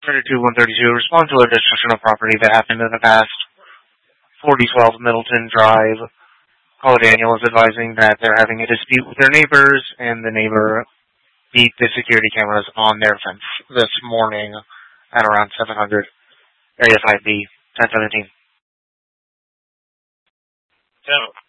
32-132, respond to a destruction of property that happened in the past. 4012 Middleton Drive. Caller Daniel is advising that they're having a dispute with their neighbors, and the neighbor beat the security cameras on their fence this morning at around 700. Area 5B, 1017. 10.